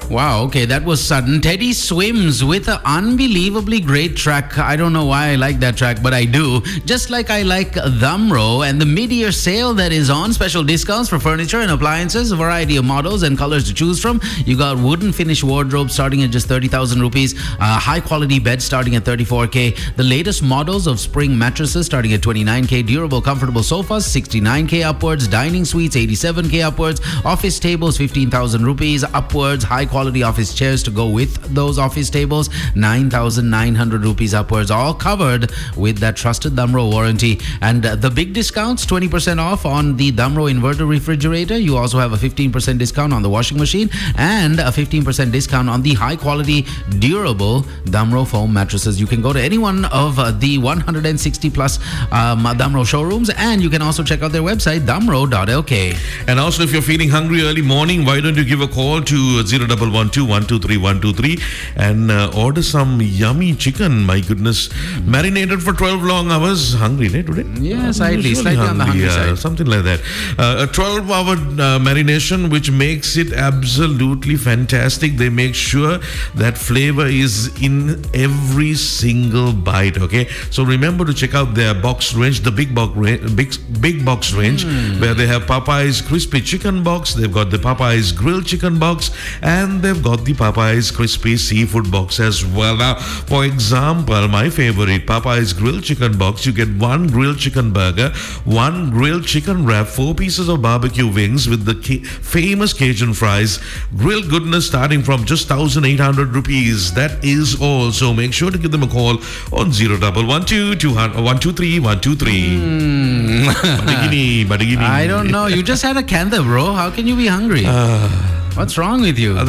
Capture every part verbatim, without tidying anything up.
Wow, okay, that was sudden. Teddy swims with an unbelievably great track. I don't know why I like that track, but I do. Just like I like Damro and the mid-year sale that is on. Special discounts for furniture and appliances, a variety of models and colors to choose from. You got wooden finish wardrobe starting at just thirty thousand rupees. Uh, high-quality beds starting at thirty-four K. The latest models of spring mattresses starting at twenty-nine K. Durable, comfortable sofas, sixty-nine K upwards. Dining suites, eighty-seven K upwards. Office tables, fifteen thousand rupees upwards. High-quality office chairs to go with those office tables, nine thousand nine hundred rupees upwards. All covered with that trusted Damro warranty. And uh, the big discounts, twenty percent off on the Damro inverter refrigerator. You also have a fifteen percent discount on the washing machine and a fifteen percent discount on the high-quality, durable Damro foam mattresses. You can go to any one of uh, the one hundred sixty plus um, Damro showrooms, and you can also check out their website, damro dot l k. And also, if you're feeling hungry early morning, why don't you give a call to zero one one two one two three one two three and uh, order some yummy chicken. My goodness, marinated for twelve long hours. Hungry, right, today? Yeah, slightly, slightly on the hungry yeah, side. Something like that. Uh, a twelve hour uh, marination, which makes it absolutely fantastic. They make sure that flavor is in every single bite. Okay, so remember to check out their box range, the big box range, big big box range, mm. where they have Popeye's crispy chicken box. They've got the Popeye's grilled chicken box, and they've got the Popeye's crispy seafood box as well. Now, for example, my favorite Popeye's grilled chicken box, you get one grilled chicken burger, one grilled chicken wrap, four pieces of barbecue wings with the ca- famous Cajun fries, grilled goodness starting from just one thousand eight hundred rupees. That is all. So make sure to give them a call on zero one one two one two three one two three. Mm. Badigini, badigini. I don't know. You just had a kanda, bro. How can you be hungry? Uh, What's wrong with you? I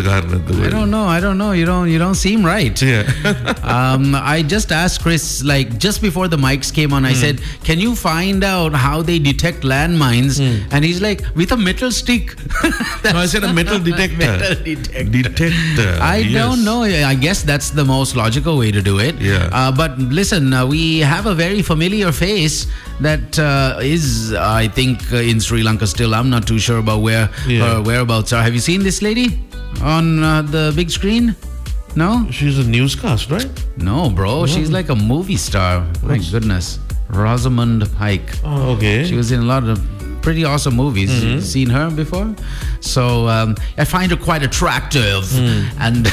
don't know. I don't know. You don't. You don't seem right. Yeah. um, I just asked Chris, like just before the mics came on, I mm. said, "Can you find out how they detect landmines?" Mm. And he's like, "With a metal stick." No, I said a metal detector. Metal detector. Detector. I yes. don't know. I guess that's the most logical way to do it. Yeah. Uh, but listen, uh, we have a very familiar face that uh, is, uh, I think, uh, in Sri Lanka still. I'm not too sure about where yeah. her whereabouts are. Have you seen this lady on uh, the big screen? No? She's a newscast, right? No, bro. No. She's like a movie star. My What's... goodness. Rosamund Pike. Oh, okay. She was in a lot of pretty awesome movies. Mm-hmm. You've seen her before? So um, I find her quite attractive. Mm.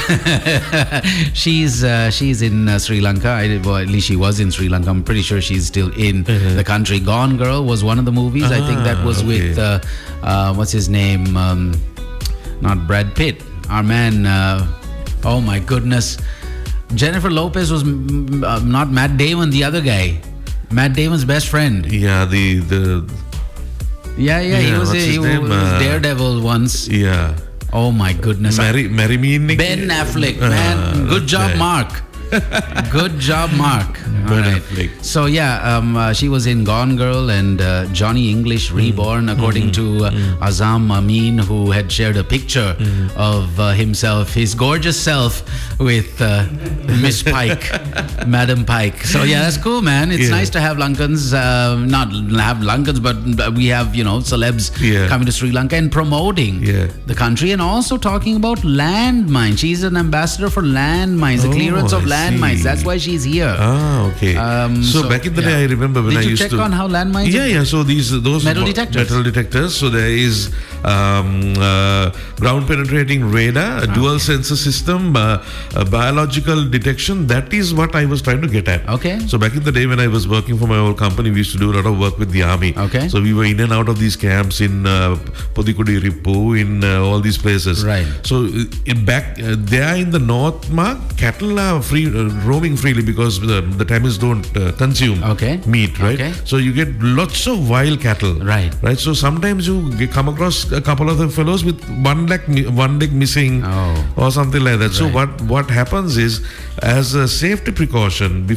And she's uh, she's in uh, Sri Lanka. I, well, at least she was in Sri Lanka. I'm pretty sure she's still in mm-hmm. the country. Gone Girl was one of the movies. Ah, I think that was okay. with, uh, uh, what's his name? Um, not Brad Pitt. Our man, uh, oh my goodness. Jennifer Lopez was m- uh, not Matt Damon, the other guy. Matt Damon's best friend. Yeah, the... the Yeah, yeah, yeah, he was, a, he was uh, Daredevil once. Yeah. Oh my goodness. Marry, marry me, Nick. Ben Affleck, man. Uh, Good job, okay. Mark. Good job, Mark. Ben right. Affleck. So yeah, um, uh, she was in Gone Girl and uh, Johnny English Reborn, mm. according mm-hmm. to uh, mm. Azam Amin, who had shared a picture mm. of uh, himself, his gorgeous self, with uh, Miss Pike, Madam Pike. So yeah, that's cool, man. It's yeah. nice to have Lankans, uh, not have Lankans, but we have, you know, celebs yeah. coming to Sri Lanka and promoting yeah. the country, and also talking about landmines. She's an ambassador for landmines, the oh, clearance of landmines. Landmines. That's why she's here. Ah, okay. Um, so, so back in the yeah. day, I remember when Did I used to. Did you check on how landmines? Yeah, yeah. So these those metal detectors. Metal detectors. So there is um, uh, ground penetrating radar, a okay. dual sensor system, uh, a biological detection. That is what I was trying to get at. Okay. So back in the day when I was working for my old company, we used to do a lot of work with the army. Okay. So we were in and out of these camps in uh, Podikudi Rippu, in uh, all these places. Right. So in back uh, there in the north, mark cattle are free. Uh, roaming freely because the, the Tamils don't uh, consume okay. meat, right? Okay. So you get lots of wild cattle, right? Right. So sometimes you get, come across a couple of the fellows with one leg, one leg missing, oh. or something like that. Right. So what what happens is, as a safety precaution,